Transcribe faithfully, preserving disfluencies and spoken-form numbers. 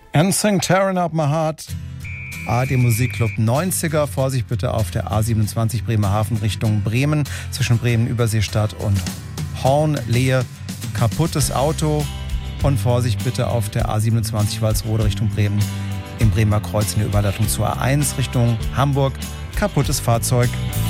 And Sing Tearing Up My Heart. A D Musikclub neunziger. Vorsicht bitte auf der A siebenundzwanzig Bremerhaven Richtung Bremen. Zwischen Bremen-Überseestadt und Hornlehe. Kaputtes Auto. Und Vorsicht bitte auf der A siebenundzwanzig Walsrode Richtung Bremen. Im Bremer Kreuz in der Überleitung zur A eins Richtung Hamburg. Kaputtes Fahrzeug.